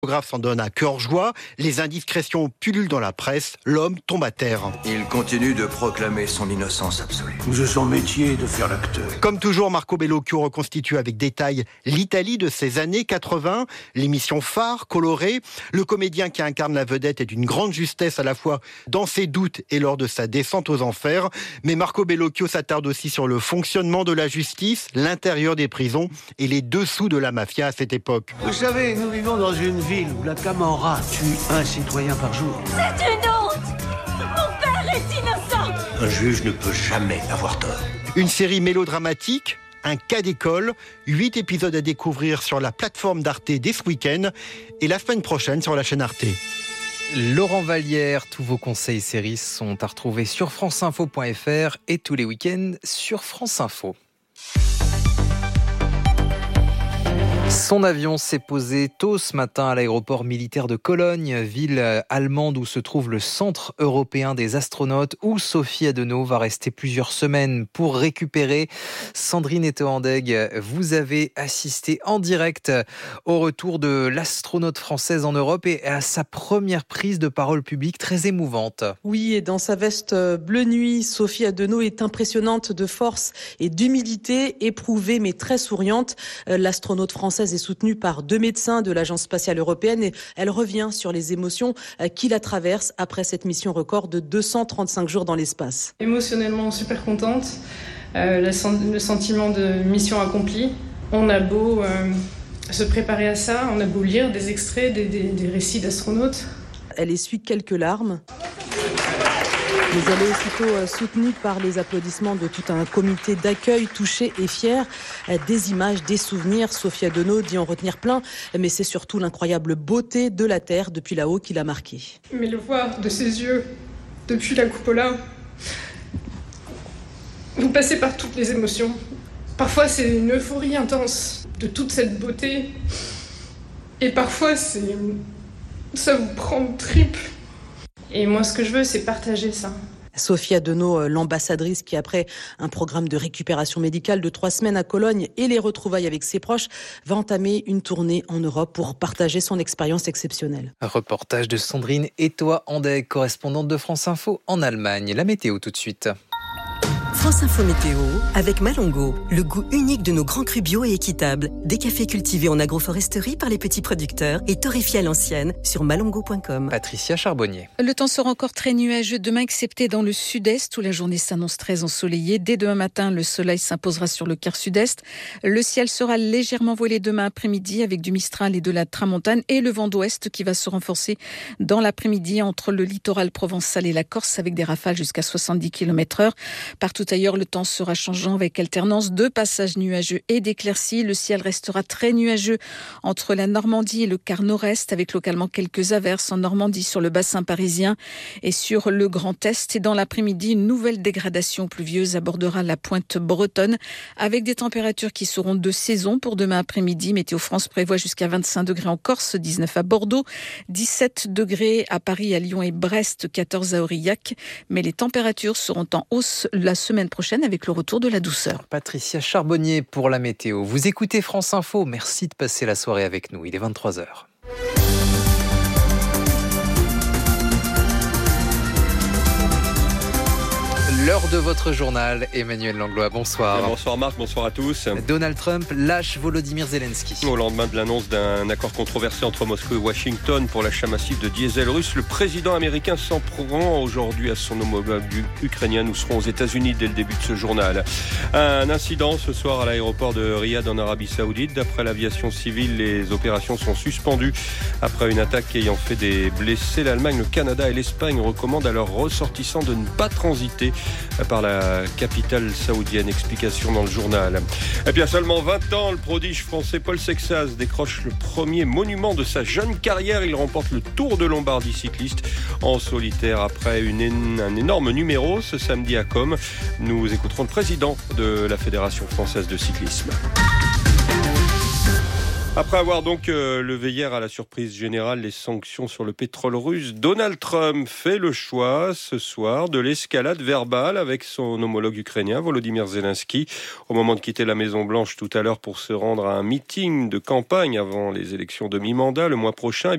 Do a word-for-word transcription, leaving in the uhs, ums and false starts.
Le photographe s'en donne à cœur joie, les indiscrétions pullulent dans la presse, l'homme tombe à terre. Il continue de proclamer son innocence absolue. C'est son métier de faire l'acteur. Comme toujours, Marco Bellocchio reconstitue avec détail l'Italie de ces années quatre-vingts, l'émission phare, colorée. Le comédien qui incarne la vedette est d'une grande justesse à la fois dans ses doutes et lors de sa descente aux enfers. Mais Marco Bellocchio s'attarde aussi sur le fonctionnement de la justice, l'intérieur des prisons et les dessous de la mafia à cette époque. Vous savez, nous vivons dans une ville où la Camorra tue un citoyen par jour. C'est une honte! Mon père est innocent! Un juge ne peut jamais avoir tort. Une série mélodramatique, un cas d'école, huit épisodes à découvrir sur la plateforme d'Arte dès ce week-end et la semaine prochaine sur la chaîne Arte. Laurent Vallière, tous vos conseils séries sont à retrouver sur franceinfo point fr et tous les week-ends sur France Info. Son avion s'est posé tôt ce matin à l'aéroport militaire de Cologne, ville allemande où se trouve le Centre européen des astronautes, où Sophie Adenau va rester plusieurs semaines pour récupérer. Sandrine Eto-Handeg, vous avez assisté en direct au retour de l'astronaute française en Europe et à sa première prise de parole publique très émouvante. Oui, et dans sa veste bleu nuit, Sophie Adenau est impressionnante de force et d'humilité, éprouvée mais très souriante. L'astronaute française est soutenue par deux médecins de l'Agence spatiale européenne et elle revient sur les émotions qui la traversent après cette mission record de deux cent trente-cinq jours dans l'espace. Émotionnellement super contente, euh, le, sen- le sentiment de mission accomplie. On a beau euh, se préparer à ça, on a beau lire des extraits, des, des, des récits d'astronautes. Elle essuie quelques larmes. Mais elle est aussitôt soutenue par les applaudissements de tout un comité d'accueil touché et fier. Des images, des souvenirs. Sophie Adenau dit en retenir plein, mais c'est surtout l'incroyable beauté de la Terre depuis là-haut qui l'a marquée. Mais le voir de ses yeux, depuis la cupola, vous passez par toutes les émotions. Parfois c'est une euphorie intense de toute cette beauté, et parfois c'est... ça vous prend de tripes. Et moi, ce que je veux, c'est partager ça. Sophie Adenau, l'ambassadrice qui, après un programme de récupération médicale de trois semaines à Cologne et les retrouvailles avec ses proches, va entamer une tournée en Europe pour partager son expérience exceptionnelle. Un reportage de Sandrine Eto-Handeg, correspondante de France Info en Allemagne. La météo tout de suite. France Info Météo avec Malongo, le goût unique de nos grands crus bio et équitables. Des cafés cultivés en agroforesterie par les petits producteurs et torréfiés à l'ancienne sur malongo point com. Patricia Charbonnier. Le temps sera encore très nuageux demain, excepté dans le sud-est où la journée s'annonce très ensoleillée. Dès demain matin, le soleil s'imposera sur le quart sud-est. Le ciel sera légèrement voilé demain après-midi avec du mistral et de la tramontane et le vent d'ouest qui va se renforcer dans l'après-midi entre le littoral provençal et la Corse avec des rafales jusqu'à soixante-dix kilomètres heure. Partout ailleurs, le temps sera changeant avec alternance de passages nuageux et d'éclaircies. Le ciel restera très nuageux entre la Normandie et le quart nord-est avec localement quelques averses en Normandie sur le bassin parisien et sur le Grand Est. Et dans l'après-midi, une nouvelle dégradation pluvieuse abordera la pointe bretonne avec des températures qui seront de saison pour demain après-midi. Météo France prévoit jusqu'à vingt-cinq degrés en Corse, dix-neuf à Bordeaux, dix-sept degrés à Paris, à Lyon et Brest, quatorze à Aurillac. Mais les températures seront en hausse la semaine prochaine avec le retour de la douceur. Patricia Charbonnier pour la météo. Vous écoutez France Info, merci de passer la soirée avec nous. Il est vingt-trois heures. L'heure de votre journal, Emmanuel Langlois, bonsoir. Bonsoir Marc, bonsoir à tous. Donald Trump lâche Volodymyr Zelensky. Au lendemain de l'annonce d'un accord controversé entre Moscou et Washington pour l'achat massif de diesel russe, le président américain s'en prend aujourd'hui à son homologue ukrainien. Nous serons aux États-Unis dès le début de ce journal. Un incident ce soir à l'aéroport de Riyad en Arabie Saoudite. D'après l'aviation civile, les opérations sont suspendues après une attaque ayant fait des blessés. L'Allemagne, le Canada et l'Espagne recommandent à leurs ressortissants de ne pas transiter par la capitale saoudienne. Explication dans le journal. Et puis à seulement vingt ans, le prodige français Paul Sexas décroche le premier monument de sa jeune carrière. Il remporte le Tour de Lombardie cycliste en solitaire après une, un énorme numéro ce samedi à Com. Nous écouterons le président de la Fédération française de cyclisme. Après avoir donc euh, levé hier à la surprise générale les sanctions sur le pétrole russe, Donald Trump fait le choix ce soir de l'escalade verbale avec son homologue ukrainien Volodymyr Zelensky au moment de quitter la Maison-Blanche tout à l'heure pour se rendre à un meeting de campagne avant les élections de mi-mandat le mois prochain.